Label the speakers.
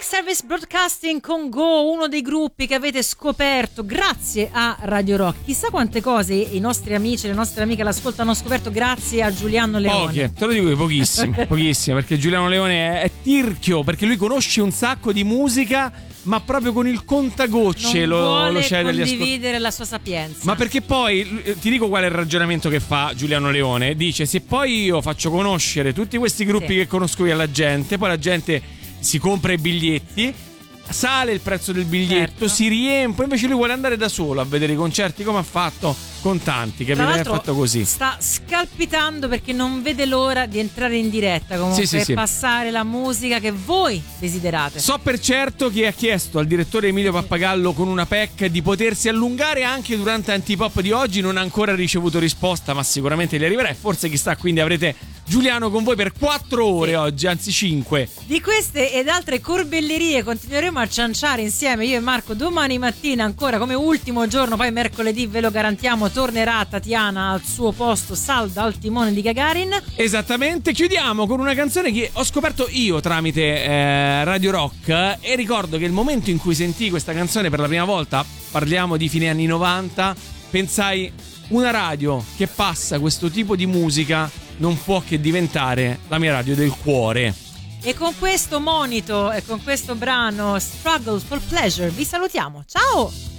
Speaker 1: Public Service Broadcasting con Go, uno dei gruppi che avete scoperto grazie a Radio Rock. Chissà quante cose i nostri amici e le nostre amiche l'ascolto hanno scoperto grazie a Giuliano Leone.
Speaker 2: Poche, te lo dico, pochissime, perché Giuliano Leone è tirchio, perché lui conosce un sacco di musica, ma proprio con il contagocce
Speaker 1: non
Speaker 2: lo cede agli
Speaker 1: condividere la sua sapienza.
Speaker 2: Ma perché poi ti dico qual è il ragionamento che fa Giuliano Leone. Dice: se poi io faccio conoscere tutti questi gruppi che conosco io alla gente, poi la gente si compra i biglietti, sale il prezzo del biglietto, si riempie. Invece lui vuole andare da solo a vedere i concerti, come ha fatto con tanti, capito? Ha fatto così.
Speaker 1: Sta scalpitando perché non vede l'ora di entrare in diretta comunque per passare la musica che voi desiderate.
Speaker 2: So per certo che ha chiesto al direttore Emilio Pappagallo con una PEC di potersi allungare anche durante Antipop di oggi. Non ha ancora ricevuto risposta, ma sicuramente gli arriverà, e forse chissà, quindi avrete Giuliano con voi per 4 ore oggi, anzi 5.
Speaker 1: Di queste ed altre corbellerie continueremo a cianciare insieme io e Marco domani mattina ancora, come ultimo giorno. Poi mercoledì, ve lo garantiamo, tornerà Tatiana al suo posto salda al timone di Gagarin.
Speaker 2: Esattamente. Chiudiamo con una canzone che ho scoperto io tramite Radio Rock, e ricordo che il momento in cui sentii questa canzone per la prima volta, parliamo di fine anni 90, pensai: una radio che passa questo tipo di musica non può che diventare la mia radio del cuore.
Speaker 1: E con questo monito e con questo brano Struggle for Pleasure vi salutiamo. Ciao!